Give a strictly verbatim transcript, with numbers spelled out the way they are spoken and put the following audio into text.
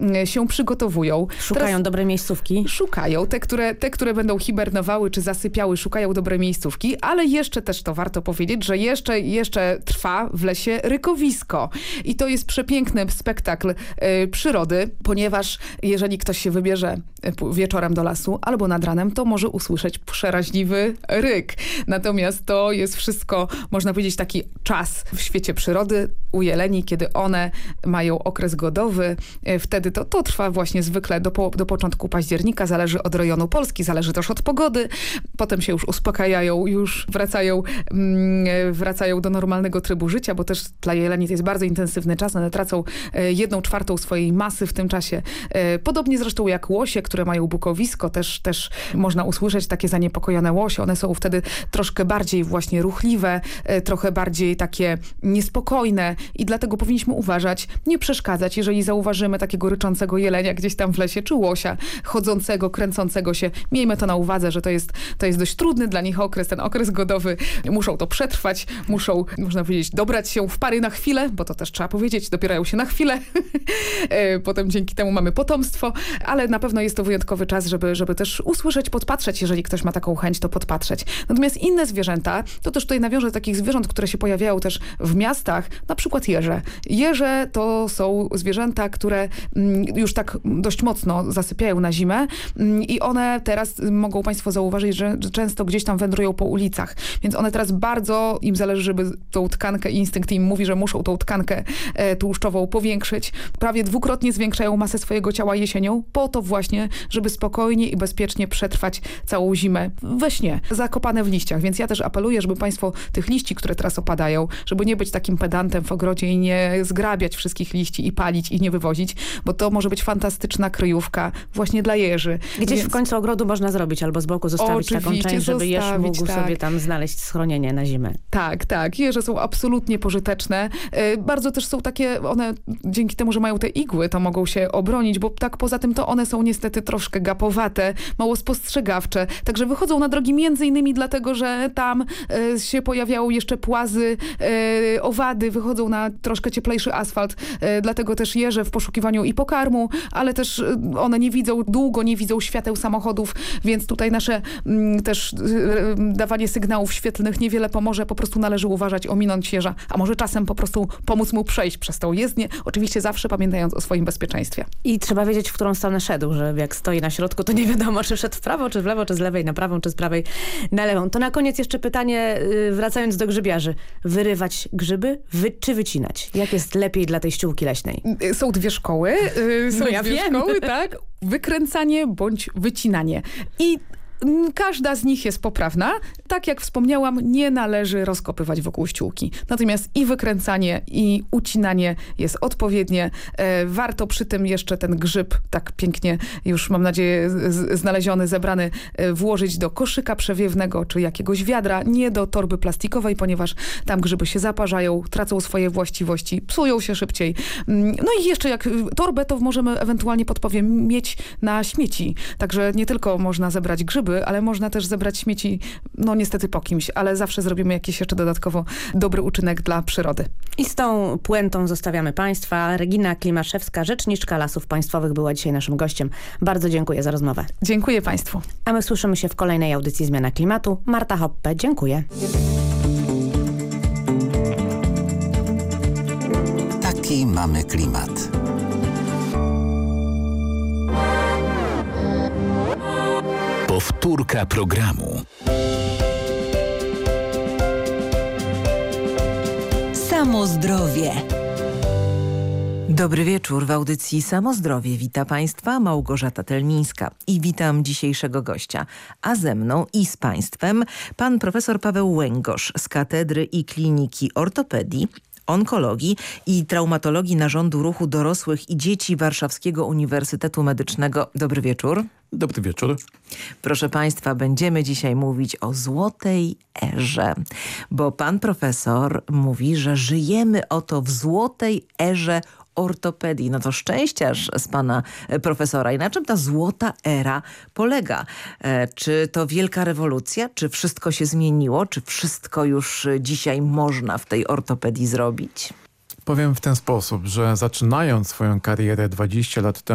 się przygotowują. Szukają Teraz dobre miejscówki. Szukają. Te które, te, które będą hibernowały czy zasypiały, szukają dobre miejscówki, ale jeszcze też to warto powiedzieć, że jeszcze, jeszcze trwa w lesie rykowisko. I to jest przepiękny spektakl y, przyrody, ponieważ jeżeli ktoś się wybierze wieczorem do lasu albo nad ranem, to może usłyszeć przeraźliwy ryk. Natomiast to jest wszystko, można powiedzieć, taki czas w świecie przyrody u jeleni, kiedy one mają okres godowy. Wtedy to, to trwa właśnie zwykle do, po, do początku października. Zależy od rejonu Polski, zależy też od pogody. Potem się już uspokajają, już wracają, mm, wracają do normalnego trybu życia, bo też dla jeleni to jest bardzo intensywny czas. One tracą jedną czwartą swojej masy w tym czasie. Podobnie zresztą jak łosie, które mają bukowisko, też, też można usłyszeć takie zaniepokojone łosie. One są wtedy troszkę bardziej właśnie ruchliwe, trochę bardziej takie niespokojne i dlatego powinniśmy uważać, nie przeszkadzać, jeżeli zauważymy takiego ryczącego jelenia gdzieś tam w lesie, czy łosia chodzącego, kręcącego się. Miejmy to na uwadze, że to jest, to jest dość trudny dla nich okres, ten okres godowy. Muszą to przetrwać, muszą, można powiedzieć, dobrać się w pary na chwilę, bo to też trzeba powiedzieć, dopierają się na chwilę. Potem dzięki temu mamy potomstwo, ale na pewno jest to wyjątkowy czas, żeby, żeby też usłyszeć, podpatrzeć, jeżeli ktoś ma taką chęć, to podpatrzeć. Natomiast inne zwierzęta, to też tutaj nawiążę do takich zwierząt, które się pojawiają też w miastach, na przykład jeże. Jeże to są zwierzęta, które już tak dość mocno zasypiają na zimę i one teraz mogą państwo zauważyć, że często gdzieś tam wędrują po ulicach, więc one teraz bardzo im zależy, żeby tą tkankę, instynkt im mówi, że muszą tą tkankę tłuszczową powiększyć. Prawie dwukrotnie zwiększają masę swojego ciała jesienią, po to właśnie, żeby spokojnie i bezpiecznie przetrwać całą zimę we śnie, zakopane w liściach. Więc ja też apeluję, żeby państwo tych liści, które teraz opadają, żeby nie być takim pedantem w ogrodzie i nie zgrabiać wszystkich liści i palić i nie wywozić, bo to może być fantastyczna kryjówka właśnie dla jeży. Gdzieś Więc w końcu ogrodu można zrobić albo z boku zostawić taką część, żeby jeż mógł tak. sobie tam znaleźć schronienie na zimę. Tak, tak. Jeże są absolutnie pożyteczne. Bardzo też są takie, one dzięki temu, że mają te igły, to mogą się obronić, bo tak poza tym to one są niestety troszkę gapowate, mało spostrzegawcze. Także wychodzą na drogi między innymi dlatego, że tam e, się pojawiają jeszcze płazy, e, owady, wychodzą na troszkę cieplejszy asfalt. E, dlatego też jeże w poszukiwaniu i pokarmu, ale też e, one nie widzą, długo nie widzą świateł samochodów, więc tutaj nasze m, też e, dawanie sygnałów świetlnych niewiele pomoże. Po prostu należy uważać, ominąć jeża, a może czasem po prostu pomóc mu przejść przez tą jezdnię. Oczywiście zawsze pamiętając o swoim bezpieczeństwie. I trzeba wiedzieć, w którą stronę szedł, że jak stoi na środku, to nie wiadomo, czy szedł w prawo, czy w lewo, czy z lewej na prawą, czy z prawej na lewą. To na koniec jeszcze pytanie, wracając do grzybiarzy. Wyrywać grzyby wy, czy wycinać? Jak jest lepiej dla tej ściółki leśnej? Są dwie szkoły. Są no ja dwie wiem. szkoły, tak? Wykręcanie bądź wycinanie. I każda z nich jest poprawna. Tak jak wspomniałam, nie należy rozkopywać wokół ściółki. Natomiast i wykręcanie, i ucinanie jest odpowiednie. E, warto przy tym jeszcze ten grzyb, tak pięknie już mam nadzieję z, znaleziony, zebrany, e, włożyć do koszyka przewiewnego, czy jakiegoś wiadra, nie do torby plastikowej, ponieważ tam grzyby się zaparzają, tracą swoje właściwości, psują się szybciej. No i jeszcze jak torbę, to możemy ewentualnie, podpowiem, mieć na śmieci. Także nie tylko można zebrać grzyby, ale można też zebrać śmieci, no niestety po kimś, ale zawsze zrobimy jakiś jeszcze dodatkowo dobry uczynek dla przyrody. I z tą puentą zostawiamy Państwa. Regina Klimaszewska, rzeczniczka Lasów Państwowych, była dzisiaj naszym gościem. Bardzo dziękuję za rozmowę. Dziękuję Państwu. A my słyszymy się w kolejnej audycji Zmiana Klimatu. Marta Hoppe, dziękuję. Taki mamy klimat. Powtórka programu. Samo zdrowie. Dobry wieczór, w audycji Samo Zdrowie wita Państwa Małgorzata Telmińska i witam dzisiejszego gościa, a ze mną i z Państwem pan profesor Paweł Łęgosz z Katedry i Kliniki Ortopedii, Onkologii i Traumatologii Narządu Ruchu Dorosłych i Dzieci Warszawskiego Uniwersytetu Medycznego. Dobry wieczór. Dobry wieczór. Proszę Państwa, będziemy dzisiaj mówić o złotej erze, bo pan profesor mówi, że żyjemy oto w złotej erze ortopedii. No to szczęściarz z pana profesora. I na czym ta złota era polega? E, czy to wielka rewolucja? Czy wszystko się zmieniło? Czy wszystko już dzisiaj można w tej ortopedii zrobić? Powiem w ten sposób, że zaczynając swoją karierę dwadzieścia lat temu,